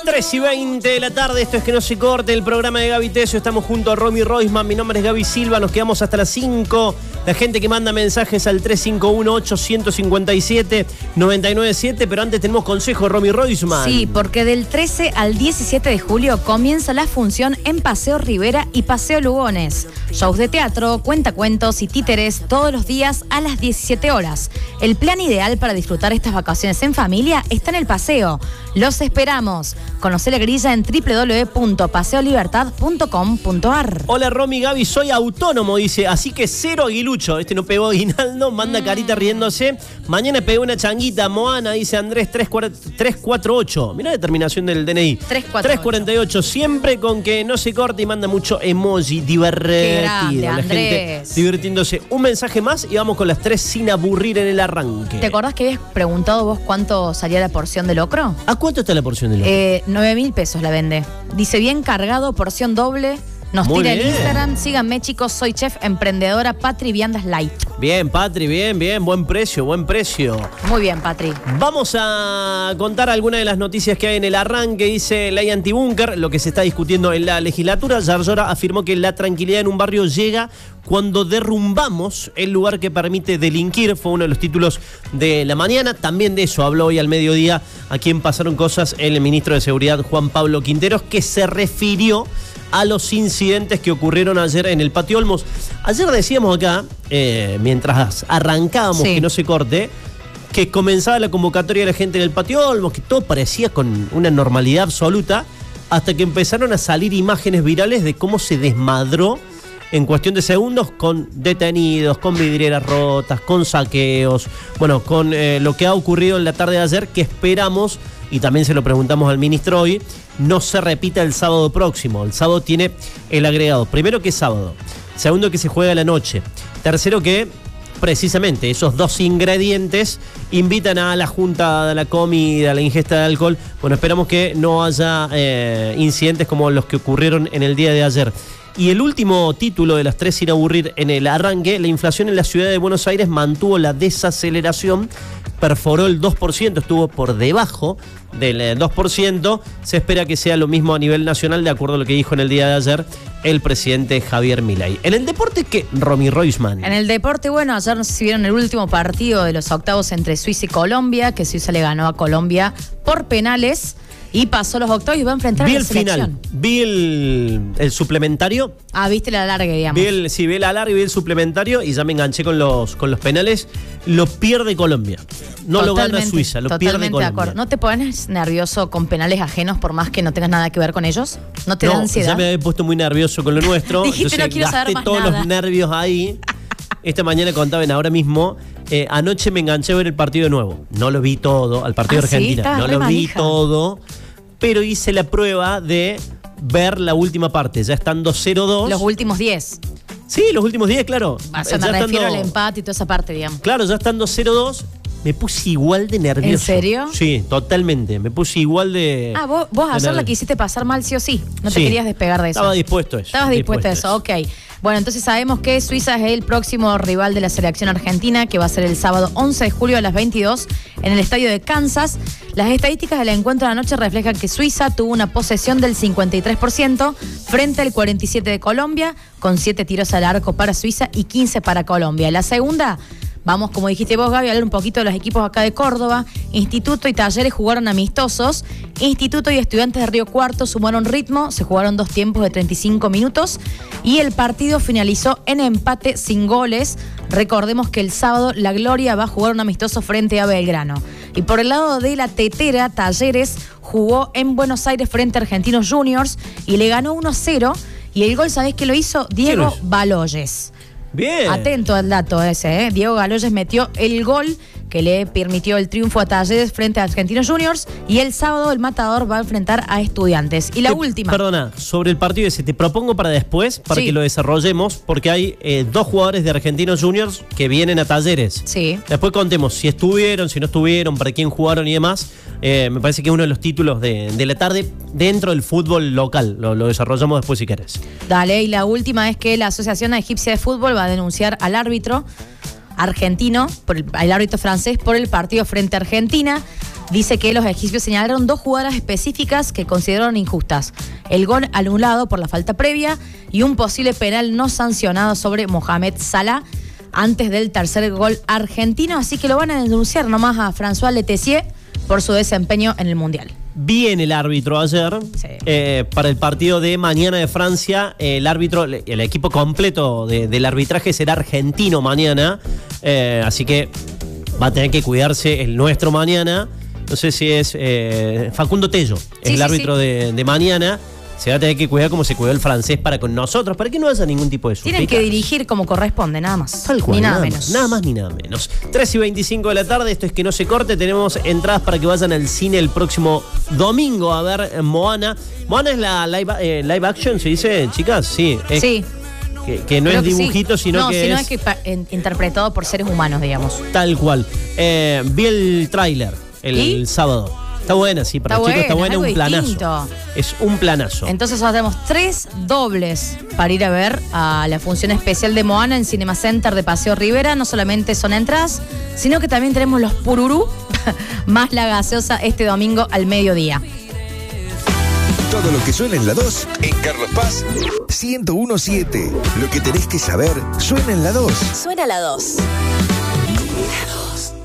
3:20 de la tarde, esto es Que No Se Corte, el programa de Gaby Tesio. Estamos junto a Romy Roisman, mi nombre es Gaby Silva, nos quedamos hasta las 5. La gente que manda mensajes al 351-857-997, pero antes tenemos consejo, Romy Roisman. Sí, porque del 13 al 17 de julio comienza la función en Paseo Rivera y Paseo Lugones. Shows de teatro, cuentacuentos y títeres todos los días a las 17 horas. El plan ideal para disfrutar estas vacaciones en familia está en el paseo. Los esperamos. Conocé la grilla en www.paseolibertad.com.ar. Hola Romy, Gaby, soy autónomo, dice, así que cero aguilucho. Este no pegó aguinaldo, manda carita riéndose. Mañana pegó una changuita, Moana, dice Andrés 348. Mirá la terminación del DNI. 348. Siempre con Que No Se Corte y manda mucho emoji divertido. Qué grande, la Andrés. gente divirtiéndose. Un mensaje más y vamos con las 3 sin aburrir en el arranque. ¿Te acordás que habías preguntado vos cuánto salía la porción de locro? ¿A cuánto está la porción de locro? 9.000 pesos la vende. Dice bien cargado, porción doble. Nos Muy tira el bien. Instagram. Síganme, chicos, soy chef emprendedora Patri Viandas Light. Bien, Patri, bien, buen precio, buen precio. Muy bien, Patri. Vamos a contar algunas de las noticias que hay en el arranque. Dice Ley Antibúnker, lo que se está discutiendo en la legislatura. Yarlora afirmó que la tranquilidad en un barrio llega cuando derrumbamos el lugar que permite delinquir. Fue uno de los títulos de la mañana. También de eso habló hoy al mediodía a quien pasaron cosas el ministro de Seguridad, Juan Pablo Quinteros, que se refirió a los incidentes que ocurrieron ayer en el Patio Olmos. Ayer decíamos acá, mientras arrancábamos Que No Se Corte, que comenzaba la convocatoria de la gente en el Patio Olmos, que todo parecía con una normalidad absoluta, hasta que empezaron a salir imágenes virales de cómo se desmadró en cuestión de segundos, con detenidos, con vidrieras rotas, con saqueos, bueno, con lo que ha ocurrido en la tarde de ayer, que esperamos, y también se lo preguntamos al ministro hoy, no se repita el sábado próximo. El sábado tiene el agregado. Primero, que es sábado. Segundo, que se juega a la noche. Tercero, que precisamente esos dos ingredientes invitan a la junta de la comida, a la ingesta de alcohol. Bueno, esperamos que no haya incidentes como los que ocurrieron en el día de ayer. Y el último título de las 3 sin aburrir en el arranque: la inflación en la ciudad de Buenos Aires mantuvo la desaceleración, perforó el 2%, estuvo por debajo del 2%. Se espera que sea lo mismo a nivel nacional, de acuerdo a lo que dijo en el día de ayer el presidente Javier Milei. En el deporte, ¿qué, Romy Roisman? En el deporte, bueno, ayer no sé si vieron el último partido de los octavos entre Suiza y Colombia, que Suiza le ganó a Colombia por penales y pasó los octavos y va a enfrentar a la selección. Vi el suplementario. Ah, viste la larga, digamos. Vi la larga y vi el suplementario y ya me enganché con los penales. Lo pierde Colombia. No lo gana Suiza, lo pierde Colombia. De acuerdo. ¿No te pones nervioso con penales ajenos por más que no tengas nada que ver con ellos? ¿No te da ansiedad? Ya me había puesto muy nervioso con lo nuestro. Dijiste, entonces no quiero saber más todos nada. los nervios ahí. Esta mañana contaban ahora mismo. Anoche me enganché a ver el partido de nuevo. No lo vi todo, al partido de Argentina. Sí, no lo vi todo, pero hice la prueba de ver la última parte. Ya estando 0-2. Los últimos 10. Sí, los últimos 10, claro. O sea, me refiero al empate y toda esa parte, digamos. Claro, ya estando 0-2, me puse igual de nervioso. ¿En serio? Sí, totalmente. Me puse igual de... Ah, vos ayer la quisiste pasar mal sí o sí. No te Sí. querías despegar de eso. Estaba dispuesto a eso. Estabas dispuesto a eso, ok. Bueno, entonces sabemos que Suiza es el próximo rival de la selección argentina, que va a ser el sábado 11 de julio a las 22 en el estadio de Kansas. Las estadísticas del encuentro de anoche reflejan que Suiza tuvo una posesión del 53% frente al 47% de Colombia, con 7 tiros al arco para Suiza y 15 para Colombia. La segunda, vamos, como dijiste vos, Gaby, a hablar un poquito de los equipos acá de Córdoba. Instituto y Talleres jugaron amistosos. Instituto y Estudiantes de Río Cuarto sumaron ritmo. Se jugaron 2 tiempos de 35 minutos. Y el partido finalizó en empate sin goles. Recordemos que el sábado la Gloria va a jugar un amistoso frente a Belgrano. Y por el lado de la tetera, Talleres jugó en Buenos Aires frente a Argentinos Juniors y le ganó 1-0. Y el gol, ¿sabés qué lo hizo? Diego Baloyes. Bien. Atento al dato ese, ¿eh? Diego Baloyes metió el gol que le permitió el triunfo a Talleres frente a Argentinos Juniors, y el sábado el Matador va a enfrentar a Estudiantes. Y la última. Perdona, sobre el partido ese, te propongo para después, para que lo desarrollemos, porque hay 2 jugadores de Argentinos Juniors que vienen a Talleres. Sí. Después contemos si estuvieron, si no estuvieron, para quién jugaron y demás. Me parece que es uno de los títulos de la tarde dentro del fútbol local. Lo desarrollamos después si querés. Dale, y la última es que la Asociación Egipcia de Fútbol va a denunciar al árbitro argentino, al árbitro francés, por el partido frente a Argentina. dice que los egipcios señalaron 2 jugadas específicas que consideraron injustas. El gol anulado por la falta previa y un posible penal no sancionado sobre Mohamed Salah antes del tercer gol argentino. Así que lo van a denunciar nomás a François Letessier por su desempeño en el Mundial. Bien el árbitro ayer, sí. Para el partido de mañana de Francia, el árbitro, el equipo completo del arbitraje será argentino mañana, así que va a tener que cuidarse el nuestro mañana. No sé si es Facundo Tello, es el árbitro de mañana. Se va a tener que cuidar como se cuidó el francés para con nosotros, para que no haya ningún tipo de suspicacia. Tienen que dirigir como corresponde, nada más. Tal cual, ni nada menos. Nada más ni nada menos. 3:25 de la tarde, esto es Que No Se Corte. Tenemos entradas para que vayan al cine el próximo domingo a ver Moana. Moana es la live action, ¿se dice, chicas? Sí. Sí. Que no es dibujito, sí. sino que es interpretado por seres humanos, digamos. Tal cual. Vi el tráiler el sábado. Está buena, sí, para los chicos está buena, un planazo. Distinto. Es un planazo. Entonces hacemos 3 dobles para ir a ver a la función especial de Moana en Cinema Center de Paseo Rivera. No solamente son entradas, sino que también tenemos los pururú más la gaseosa este domingo al mediodía. Todo lo que suena en la 2, en Carlos Paz, 101.7. Lo que tenés que saber, suena en la 2. Suena la 2. La 2.